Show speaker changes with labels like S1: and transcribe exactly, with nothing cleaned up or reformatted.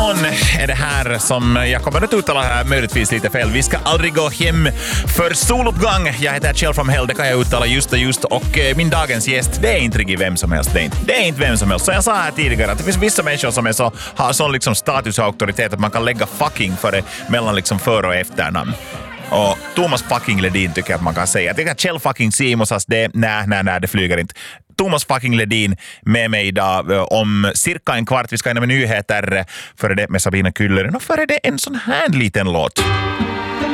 S1: är det här som jag kommer att uttala här möjligtvis lite fel. Vi ska aldrig gå hem för soluppgång. Jag heter Kjell from Hell, det kan jag uttala just och just. Och min dagens gäst, det är inte riktigt vem som helst. Det är inte, det är inte vem som helst. Så jag sa här tidigare att det finns vissa människor som är så, har sån liksom status och auktoritet att man kan lägga fucking före mellan liksom för- och efternamn. Och Thomas fucking Ledin tycker jag att man kan säga. Jag tycker att Kjell fucking Simosas, det, nej, nej, nej, det flyger inte. Thomas fucking Ledin med mig idag om cirka en kvart. Vi ska in med nyheter före det med Sabina Kyllönen och före det en sån här liten låt.